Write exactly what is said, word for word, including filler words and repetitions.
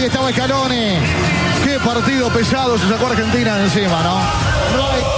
estaba Scaloni. Qué partido pesado se sacó Argentina de encima, ¿no? No hay